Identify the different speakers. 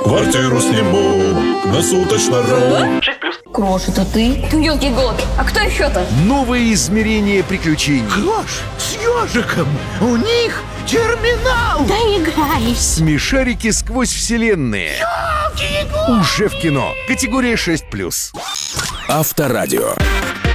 Speaker 1: Квартиру сниму на суточно-ру.
Speaker 2: Крош, это ты? Ну, елки-голки, а кто еще-то?
Speaker 3: Новые измерения приключений.
Speaker 4: Крош с ежиком, у них терминал.
Speaker 2: Доигрались.
Speaker 3: Смешарики сквозь вселенные. Уже в кино. Категория 6+.
Speaker 5: Авторадио.